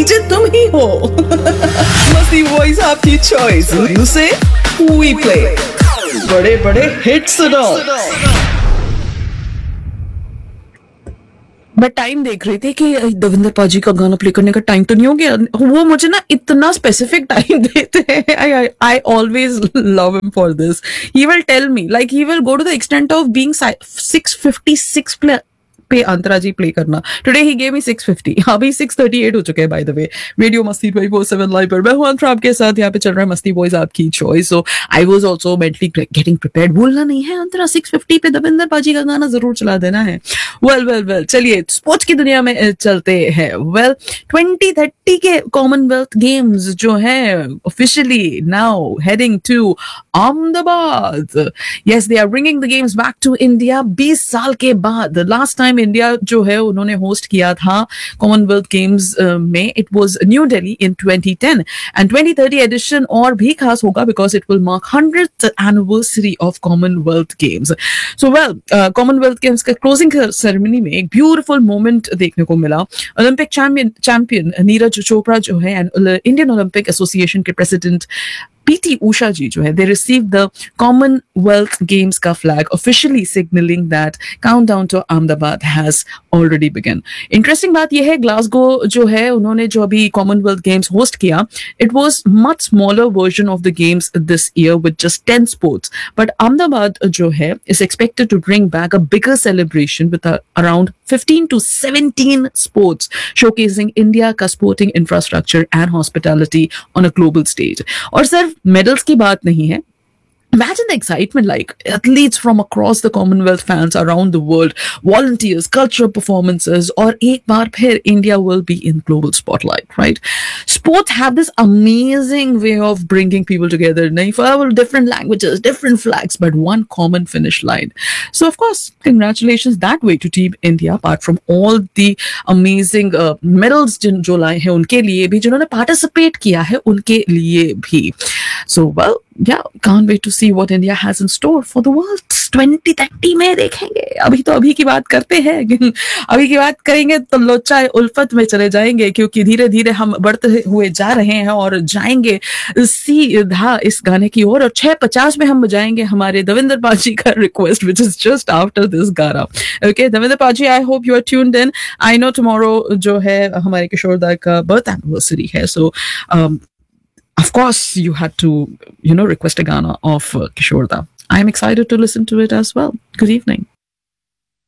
DJ तुम ही हो। मस्ती वॉइस आपकी चॉइस, से वी प्ले बड़े बड़े हिट्स सुनो। मैं टाइम देख रही थी कि देवेंद्र पाजी का गाना प्ले करने का टाइम तो नहीं हो गया। वो मुझे ना इतना स्पेसिफिक टाइम देते हैं। I always love him for this. He will tell me, like he will go to the extent of being 656 पे अंतरा जी प्ले करना। टुडे ही गेव मी 650, अभी 638 हो चुके हैं बाय द वे। रेडियो मस्ती 24/7 लाइव पर मैं हूं अंतरा आपके साथ। यहाँ पे चल रहा है मस्ती बॉयज आपकी choice. So I was also mentally getting prepared. भूलना नहीं है अंतरा 650 पे देवेंद्र पाजी का गाना जरूर चला देना है। वेल चलिए स्पोर्ट्स की दुनिया में चलते हैं। 2030 के कॉमनवेल्थ गेम्स जो है officially now heading to Ahmedabad. Yes, they are bringing the games back to India 20 साल के बाद। लास्ट टाइम इंडिया जो है उन्होंने होस्ट किया था कॉमनवेल्थ गेम्स में, it was new Delhi in 2010 and 2030 addition और भी खास होगा because it will mark 100th anniversary of Commonwealth games. So Commonwealth games का क्लोजिंग सेरेमनी में एक ब्यूटीफुल मोमेंट देखने को मिला। ओलंपिक चैंपियन नीरज चोपड़ा जो है एंड इंडियन ओलंपिक एसोसिएशन के प्रेसिडेंट PT Usha ji जो है, they received the Commonwealth Games का flag, officially signaling that countdown to Ahmedabad has already begun. Interesting बात यह है, ग्लासगो जो है उन्होंने जो अभी Commonwealth Games host किया, it was much smaller version of the games this year with just 10 sports. But Ahmedabad जो है is expected to bring back a bigger celebration with around 15 to 17 sports, showcasing India का sporting infrastructure and hospitality on a global stage. और सिर्फ medals की बात नहीं है। Imagine the excitement, like athletes from across the Commonwealth, fans around the world, volunteers, cultural performances, और एक बार फिर India will be in global spotlight, right? Sports have this amazing way of bringing people together. नहीं, for different languages, different flags, but one common finish line. So of course, congratulations that way to Team India. Apart from all the amazing medals जो लाए हैं उनके लिए भी, जिन्होंने participate किया है उनके लिए भी. So well, yeah, can't wait to see what India has in store for the world. 2030 में देखेंगे। अभी तो अभी की बात करते हैं, अभी की बात करेंगे तो लोचा उल्फत में चले जाएंगे, क्योंकि धीरे धीरे हम बढ़ते हुए जा रहे हैं और जाएंगे सीधा इस गाने की ओर। और 6:50 में हम बजाएंगे हमारे देवेंद्र पाजी का request, which is just after this गाना। Okay, देवेंद्र पाजी, I hope you are tuned in. I know tomorrow जो है हमारे किशोरदा का बर्थ एनिवर्सरी है, so of course you had to, request a Gana of Kishore Da. I'm excited to listen to it as well. Good evening.